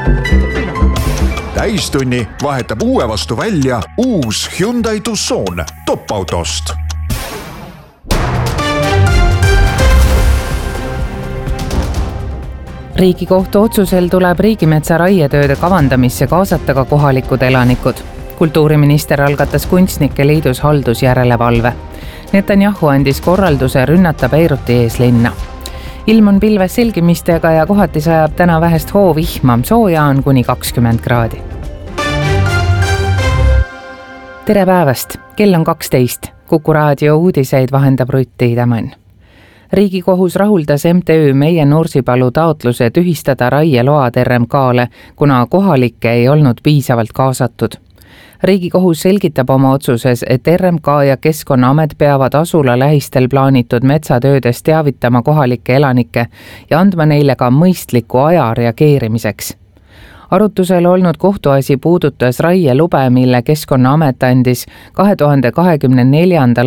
Täistunni vahetab uue vastu välja uus Hyundai Tucson top-autost. Riigikohtu otsusel tuleb riigimetsa raietööde kavandamisse kaasata ka kohalikud elanikud. Kultuuriminister algatas Kunstnike Liidus haldusjärelevalve. Netanyahu andis korralduse rünnata Beiruti eeslinna. Ilm on pilves selgimistega ja kohati sajab täna vähest hoovihma, sooja on kuni 20 kraadi. Tere päevast, kell on 12. Kuku raadio uudiseid vahendab Rutt Tiidemann. Riigikohus rahuldas MTÜ Meie Nursipalu taotluse tühistada raieload RMK-le, kuna kohalikke ei olnud piisavalt kaasatud. Riigikohus selgitab oma otsuses, et RMK ja Keskkonnaamet peavad asula lähistel plaanitud metsatöödest teavitama kohalikke elanikke ja andma neile ka mõistliku aja reageerimiseks. Arutusel olnud kohtuasi puudutas raielube, mille Keskkonnaamet andis 2024.